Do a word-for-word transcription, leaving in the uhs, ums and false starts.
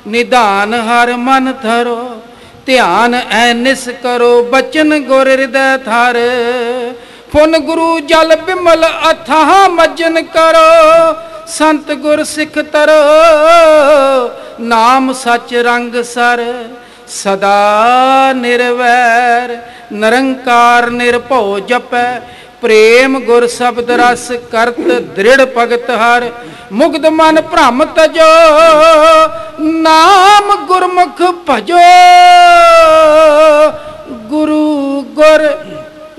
निधान हर मन धरो, ध्यान ऐनिस करो, बचन गुर हृदय थार। पुन गुरु जल बिमल अथाह मज्जन करो, संत गुर सिख तरो, नाम सच रंग सर। सदा निर्वैर निरंकार निर्भौ जपै, प्रेम गुर शब्द रस करत दृढ़ भगत हर। मुग्ध मन भ्रम तजो, नाम गुरमुख भजो, गुरु गुर